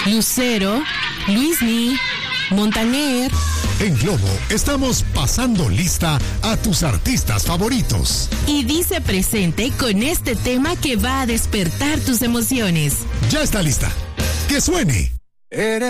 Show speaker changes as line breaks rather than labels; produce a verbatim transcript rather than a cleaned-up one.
Lucero, Luismi, Montaner.
En Globo estamos pasando lista a tus artistas favoritos.
Y dice presente con este tema que va a despertar tus emociones.
Ya está lista. ¡Que suene!
Eres